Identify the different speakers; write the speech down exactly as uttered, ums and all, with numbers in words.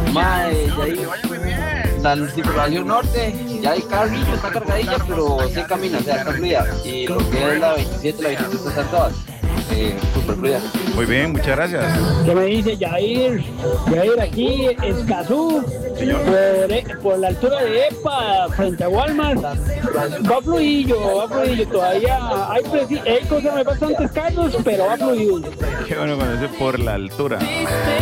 Speaker 1: Mae, de ahí, la circunvalación norte, ya hay carrillo, está cargadilla, pero sí camina, o sea, está fluida. Y lo que es la veintisiete, la veintitrés están todas eh, súper fluidas.
Speaker 2: Muy bien, muchas gracias.
Speaker 3: ¿Qué me dice Yair? Yair aquí, Escazú, por, por la altura de EPA, frente a Walmart. Va fluido, va fluido. Todavía hay, preci- hay cosas, hay bastantes carros, pero va fluido.
Speaker 2: Qué bueno conocer por la altura.